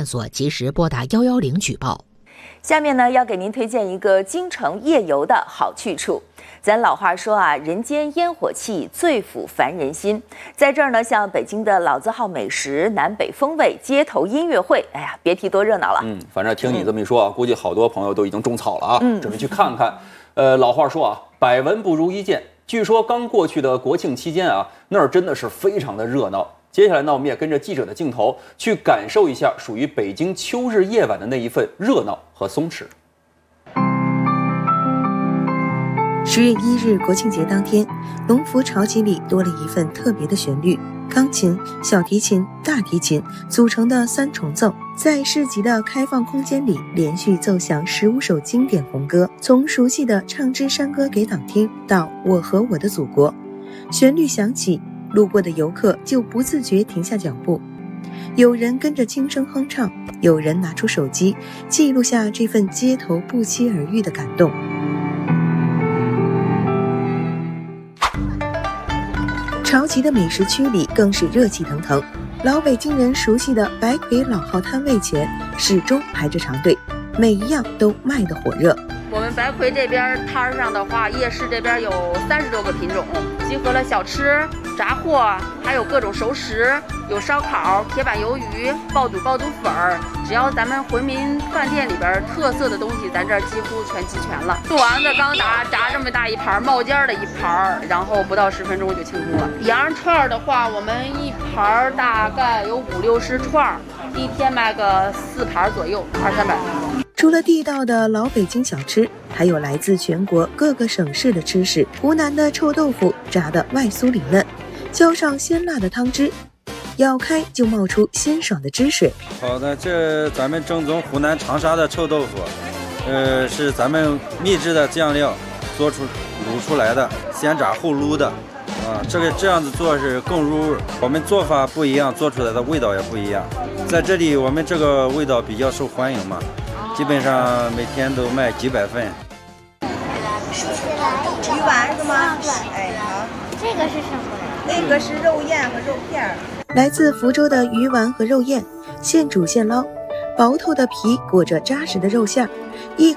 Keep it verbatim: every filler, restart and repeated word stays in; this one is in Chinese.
索，及时拨打一一零举报。 下面呢，要给您推荐一个京城夜游的好去处。咱老话说啊，人间烟火气，最抚凡人心。在这儿呢，像北京的老字号美食、南北风味、街头音乐会，哎呀，别提多热闹了。 嗯，反正听你这么一说啊，估计好多朋友都已经种草了啊， 嗯， 准备去看看。呃，老话说啊，百闻不如一见。据说刚过去的国庆期间啊，那儿真的是非常的热闹。接下来呢，我们也跟着记者的镜头去感受一下属于北京秋日夜晚的那一份热闹和松弛。 十月一日国庆节当天，龙福潮集里多了一份特别的旋律，钢琴、小提琴、大提琴组成的三重奏，在市集的开放空间里连续奏响十五首经典红歌，从熟悉的《唱支山歌给党听》到《我和我的祖国》，旋律响起，路过的游客就不自觉停下脚步，有人跟着轻声哼唱，有人拿出手机记录下这份街头不期而遇的感动。潮集的美食区里更是热气腾腾，老北京人熟悉的白魁老号摊位前始终排着长队，每一样都卖得火热。 我们白魁这边摊上的话，夜市这边有三十多个品种，集合了小吃、杂货，还有各种熟食，有烧烤、铁板鱿鱼、爆肚、爆肚粉儿，只要咱们回民饭店里边特色的东西，咱这儿几乎全齐全了。做丸子刚炸，炸这么大一盘，冒尖的一盘，然后不到十分钟就清空了。羊肉串的话，我们一盘大概有五六十串，一天卖个四盘左右，二三百。 除了地道的老北京小吃，还有来自全国各个省市的吃食。湖南的臭豆腐炸得外酥里嫩，浇上鲜辣的汤汁，咬开就冒出鲜爽的汁水。 好的，这咱们正宗湖南长沙的臭豆腐，呃，是咱们秘制的酱料做出卤出来的，先炸后卤的。啊，这个这样子做是更入味，我们做法不一样，做出来的味道也不一样。在这里，我们这个味道比较受欢迎嘛，基本上每天都卖几百份。 鱼丸是吗？哎，好。这个是什么？那个是肉燕和肉片。 来自福州的鱼丸和肉燕，现煮现捞，薄透的皮裹着扎实的肉馅，一